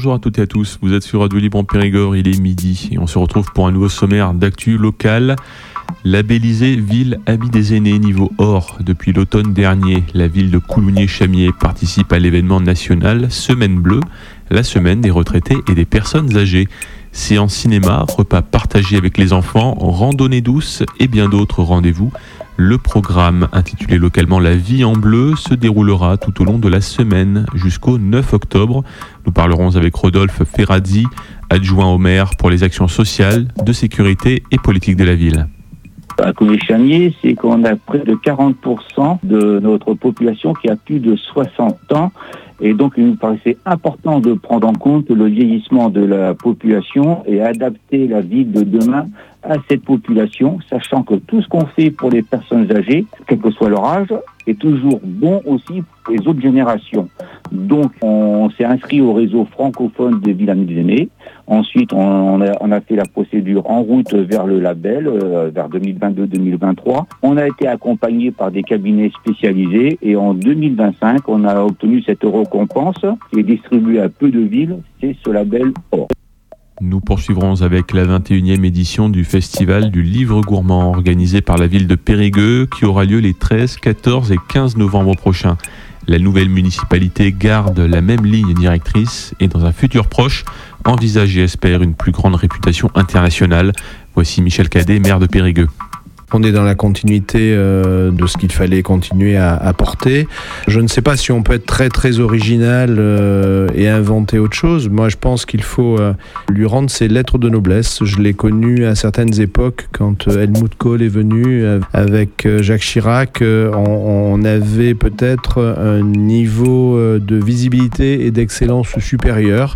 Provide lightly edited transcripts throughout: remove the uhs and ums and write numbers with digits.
Bonjour à toutes et à tous, vous êtes sur Radio Libre en Périgord, il est midi et on se retrouve pour un nouveau sommaire d'actu local. Labellisée ville Amis des aînés niveau or depuis l'automne dernier, la ville de Coulugné-Chamiers participe à l'événement national Semaine Bleue, la semaine des retraités et des personnes âgées. Séances cinéma, repas partagés avec les enfants, randonnées douces et bien d'autres rendez-vous. Le programme, intitulé localement La Vie en Bleu, se déroulera tout au long de la semaine jusqu'au 9 octobre. Nous parlerons avec Rodolphe Ferrazzi, adjoint au maire pour les actions sociales, de sécurité et politique de la ville. À Coulugné-Chamiers, c'est qu'on a près de 40% de notre population qui a plus de 60 ans. Et donc, il nous paraissait important de prendre en compte le vieillissement de la population et adapter la ville de demain à cette population, sachant que tout ce qu'on fait pour les personnes âgées, quel que soit leur âge, est toujours bon aussi pour les autres générations. Donc, on s'est inscrit au réseau francophone des villes Amis des aînés. Ensuite, on a fait la procédure en route vers le label, vers 2022-2023. On a été accompagné par des cabinets spécialisés et en 2025, on a obtenu cette récompense qui est distribuée à peu de villes, c'est ce label or. Nous poursuivrons avec la 21e édition du Festival du Livre Gourmand organisé par la ville de Périgueux qui aura lieu les 13, 14 et 15 novembre prochains. La nouvelle municipalité garde la même ligne directrice et dans un futur proche envisage et espère une plus grande réputation internationale. Voici Michel Cadet, maire de Périgueux. On est dans la continuité de ce qu'il fallait continuer à porter. Je ne sais pas si on peut être très très original et inventer autre chose. Moi, je pense qu'il faut lui rendre ses lettres de noblesse. Je l'ai connu à certaines époques quand Helmut Kohl est venu avec Jacques Chirac. On avait peut-être un niveau de visibilité et d'excellence supérieur.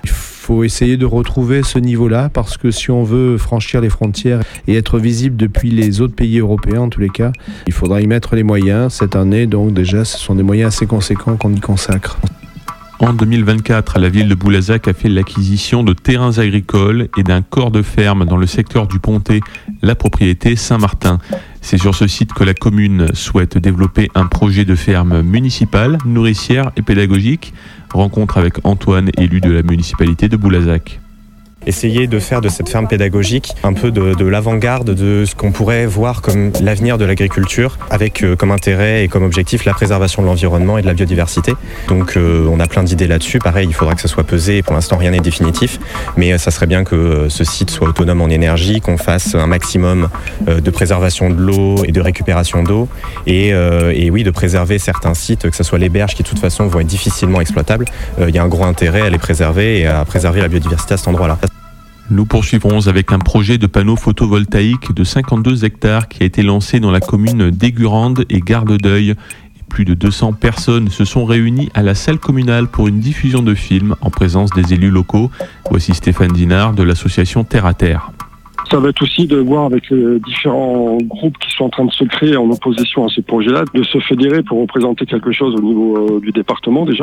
Il faut essayer de retrouver ce niveau-là parce que si on veut franchir les frontières et être visible depuis les autres pays européens en tous les cas, il faudra y mettre les moyens. Cette année, donc déjà, ce sont des moyens assez conséquents qu'on y consacre. En 2024, la ville de Boulazac a fait l'acquisition de terrains agricoles et d'un corps de ferme dans le secteur du Pontet, la propriété Saint-Martin. C'est sur ce site que la commune souhaite développer un projet de ferme municipale, nourricière et pédagogique. Rencontre avec Antoine, élu de la municipalité de Boulazac. Essayer de faire de cette ferme pédagogique un peu de l'avant-garde de ce qu'on pourrait voir comme l'avenir de l'agriculture, avec comme intérêt et comme objectif la préservation de l'environnement et de la biodiversité. Donc on a plein d'idées là-dessus. Pareil, il faudra que ça soit pesé. Pour l'instant, rien n'est définitif, mais ça serait bien que ce site soit autonome en énergie, qu'on fasse un maximum de préservation de l'eau et de récupération d'eau, et oui, de préserver certains sites, que ce soit les berges qui de toute façon vont être difficilement exploitables. Il y a un gros intérêt à les préserver et à préserver la biodiversité à cet endroit-là. Nous poursuivrons avec un projet de panneaux photovoltaïques de 52 hectares qui a été lancé dans la commune d'Aigurande et Gare-de-Deuil. Plus de 200 personnes se sont réunies à la salle communale pour une diffusion de films en présence des élus locaux. Voici Stéphane Dinard de l'association Terre à Terre. Ça va être aussi de voir avec les différents groupes qui sont en train de se créer en opposition à ces projets-là, de se fédérer pour représenter quelque chose au niveau du département déjà,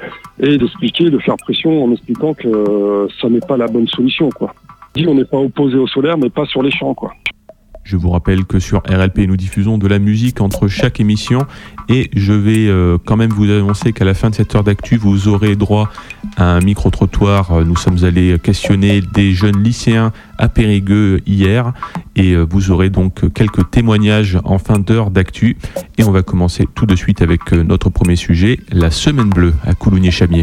et d'expliquer, de faire pression en expliquant que ça n'est pas la bonne solution, quoi. On n'est pas opposé au solaire, mais pas sur les champs, quoi. Je vous rappelle que sur RLP, nous diffusons de la musique entre chaque émission et je vais quand même vous annoncer qu'à la fin de cette heure d'actu, vous aurez droit à un micro-trottoir. Nous sommes allés questionner des jeunes lycéens à Périgueux hier et vous aurez donc quelques témoignages en fin d'heure d'actu. Et on va commencer tout de suite avec notre premier sujet, la Semaine Bleue à Coulugné-Chamiers.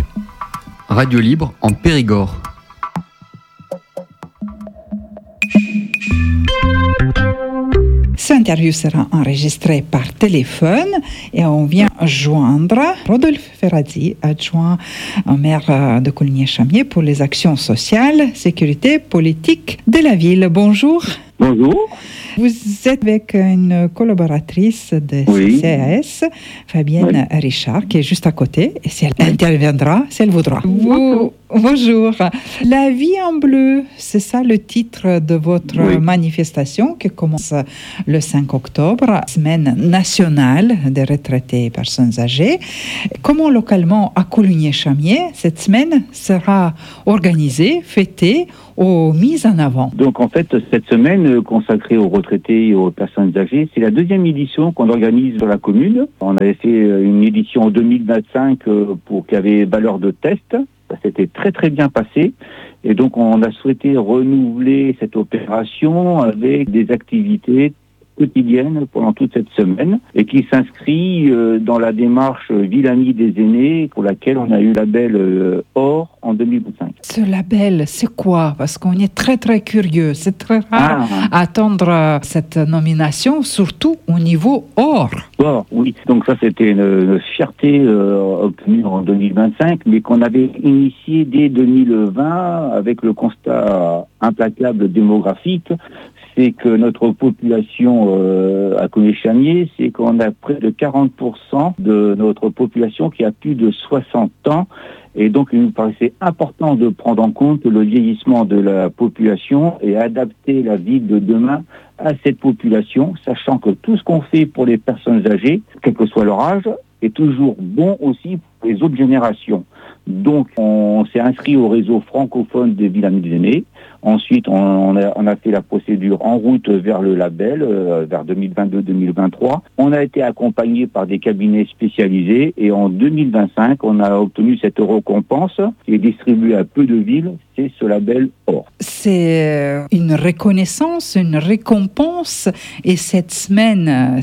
Radio Libre en Périgord. Cette interview sera enregistrée par téléphone et on vient joindre Rodolphe Ferrazzi, adjoint au maire de Coulugné-Chamiers pour les actions sociales, sécurité, politique de la ville. Bonjour. Bonjour. Vous êtes avec une collaboratrice de CCAS, Fabienne Richard, qui est juste à côté, et si elle interviendra, si elle voudra. Bonjour. La vie en bleu, c'est ça le titre de votre manifestation qui commence le 5 octobre, semaine nationale des retraités et personnes âgées. Comment localement à Coulugné-Chamiers, cette semaine sera organisée, fêtée ou mise en avant? Donc en fait, cette semaine consacrée aux retraités et aux personnes âgées, c'est la deuxième édition qu'on organise dans la commune. On avait fait une édition en 2025 qui avait valeur de test. Ça s'était très très bien passé. Et donc on a souhaité renouveler cette opération avec des activités quotidienne pendant toute cette semaine et qui s'inscrit dans la démarche Ville Amie des aînés pour laquelle on a eu le label Or en 2025. Ce label, c'est quoi? Parce qu'on est très très curieux. C'est très rare à attendre cette nomination, surtout au niveau Or. Or, oui. Donc ça, c'était une fierté obtenue en 2025, mais qu'on avait initiée dès 2020 avec le constat implacable démographique. C'est que notre population à Coulommiers-Chamiers, c'est qu'on a près de 40% de notre population qui a plus de 60 ans. Et donc, il nous paraissait important de prendre en compte le vieillissement de la population et adapter la ville de demain à cette population, sachant que tout ce qu'on fait pour les personnes âgées, quel que soit leur âge, est toujours bon aussi pour les autres générations. Donc, on s'est inscrit au réseau francophone des villes amies des aînés. Ensuite, on a fait la procédure en route vers le label, vers 2022-2023. On a été accompagné par des cabinets spécialisés et en 2025, on a obtenu cette récompense qui est distribuée à peu de villes. C'est ce label Or. C'est une reconnaissance, une récompense et cette semaine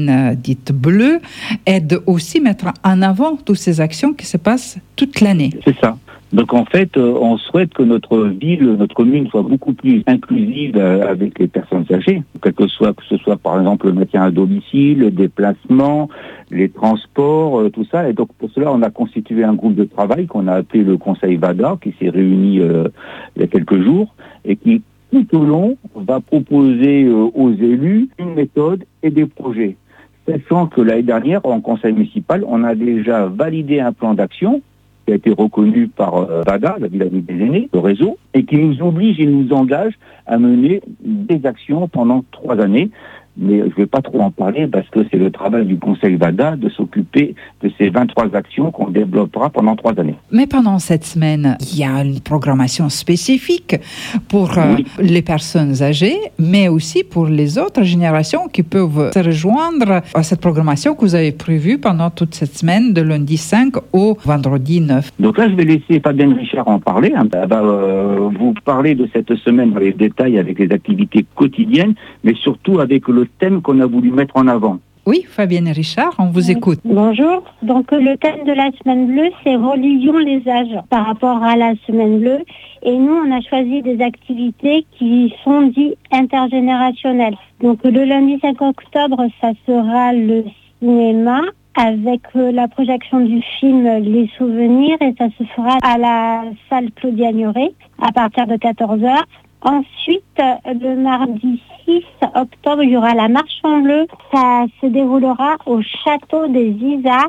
dite bleue, aide aussi à mettre en avant toutes ces actions qui se passent toute l'année. C'est ça. Donc en fait, on souhaite que notre ville, notre commune soit beaucoup plus inclusive avec les personnes âgées, que ce soit par exemple le maintien à domicile, le déplacement, les transports, tout ça. Et donc pour cela, on a constitué un groupe de travail qu'on a appelé le Conseil VADA, qui s'est réuni il y a quelques jours et qui tout au long va proposer aux élus une méthode et des projets. Sachant que l'année dernière, en conseil municipal, on a déjà validé un plan d'action qui a été reconnu par VADA, la Ville Amie des aînés, le réseau, et qui nous oblige et nous engage à mener des actions pendant 3 années. Mais je ne vais pas trop en parler parce que c'est le travail du Conseil VADA de s'occuper de ces 23 actions qu'on développera pendant 3 années. Mais pendant cette semaine, il y a une programmation spécifique pour les personnes âgées, mais aussi pour les autres générations qui peuvent se rejoindre à cette programmation que vous avez prévue pendant toute cette semaine, de lundi 5 au vendredi 9. Donc là, je vais laisser Fabienne Richard en parler. Elle va vous parler de cette semaine dans les détails avec les activités quotidiennes, mais surtout avec le thème qu'on a voulu mettre en avant. Oui, Fabienne Richard, on vous écoute. Bonjour. Donc le thème de la semaine bleue, c'est religion les âges par rapport à la semaine bleue. Et nous, on a choisi des activités qui sont dites intergénérationnelles. Donc le lundi 5 octobre, ça sera le cinéma avec la projection du film Les Souvenirs et ça se fera à la salle Claudia Agnoret à partir de 14h. Ensuite, le mardi 6 octobre, il y aura la marche en bleu. Ça se déroulera au château des Isards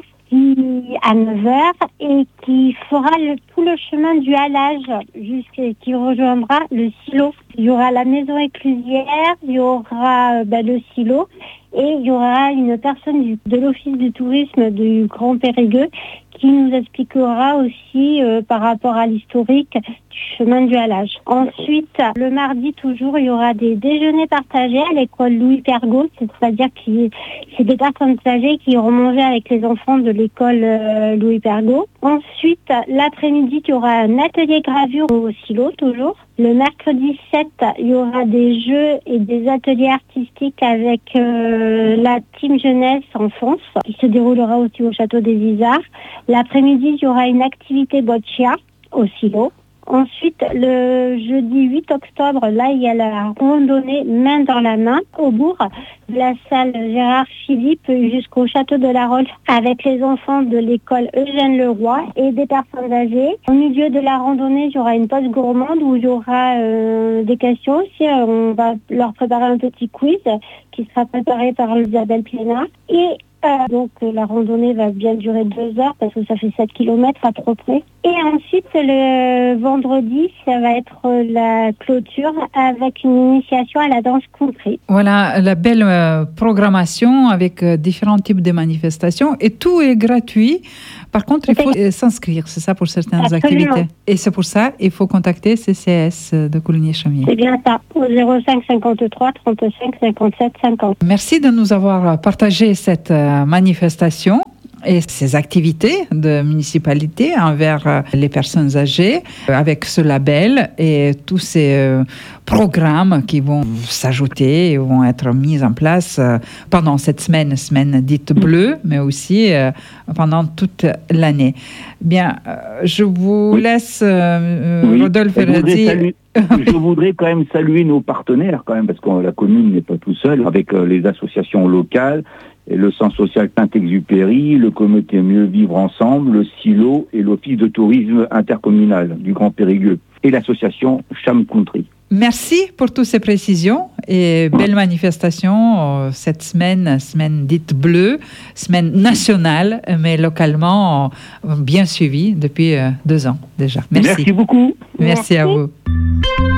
à 9h et qui fera tout le chemin du halage qui rejoindra le silo. Il y aura la maison éclusière, il y aura le silo et il y aura une personne de l'Office du tourisme du Grand Périgueux qui nous expliquera aussi par rapport à l'historique du chemin du halage. Ensuite, le mardi toujours, il y aura des déjeuners partagés à l'école Louis Pergaud, c'est-à-dire que c'est des personnes âgées qui iront manger avec les enfants de l'école Louis Pergaud. Ensuite, l'après-midi, il y aura un atelier gravure au silo toujours. Le mercredi 7, il y aura des jeux et des ateliers artistiques avec la team jeunesse enfance qui se déroulera aussi au château des Isards. L'après-midi, il y aura une activité boccia au silo. Ensuite, le jeudi 8 octobre, là, il y a la randonnée main dans la main au bourg, de la salle Gérard Philippe jusqu'au château de la Rolle avec les enfants de l'école Eugène Leroy et des personnes âgées. Au milieu de la randonnée, il y aura une pause gourmande où il y aura des questions aussi. On va leur préparer un petit quiz qui sera préparé par Isabelle Plénat. Et donc la randonnée va bien durer 2 heures parce que ça fait 7 km à peu près. Et ensuite le vendredi, ça va être la clôture avec une initiation à la danse country. Voilà la belle programmation avec différents types de manifestations et tout est gratuit. Par contre, il faut s'inscrire, c'est ça pour certaines activités. Et c'est pour ça il faut contacter CCS de Coulommiers-Chamiers. C'est bien ça, au 05 53 35 57 50. Merci de nous avoir partagé cette manifestation et ces activités de municipalité envers les personnes âgées avec ce label et tous ces programmes qui vont s'ajouter et vont être mis en place pendant cette semaine dite bleue, mais aussi pendant toute l'année. Bien, je vous laisse, Rodolphe Razzi. Je voudrais quand même saluer nos partenaires, quand même, parce que la commune n'est pas tout seul, avec les associations locales, et le Centre social Saint-Exupéry, le comité Mieux Vivre Ensemble, le Silo et l'Office de tourisme intercommunal du Grand Périgueux, et l'association Cham Country. Merci pour toutes ces précisions et belle manifestation cette semaine dite bleue, semaine nationale, mais localement bien suivie depuis 2 ans déjà. Merci. Merci beaucoup. Merci à vous.